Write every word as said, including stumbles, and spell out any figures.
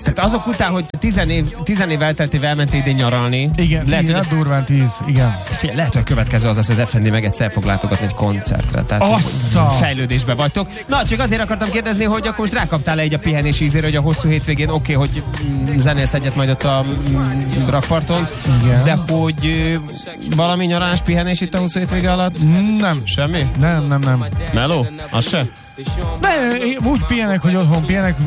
Tehát azok után, hogy tizen év, tizen év elteltével elmentél idén nyaralni. Igen, lehet, igen, hogy, durván tíz, igen. lehet, hogy a következő az lesz, hogy az ef en dé meg egyszer fog látogatni egy koncertre. Tehát Assza! fejlődésben vagytok. Na, csak azért akartam kérdezni, hogy akkor most rákaptál-e egy a pihenés ízére, hogy a hosszú hétvégén oké, okay, hogy mm, zenélsz egyet majd ott a mm, rakparton, igen. De hogy ö, valami nyaralás pihenés itt a hosszú hétvége alatt? Nem. Semmi? Nem, nem, nem. Meló? Az se? De úgy pihenek, hogy otthon pihenek,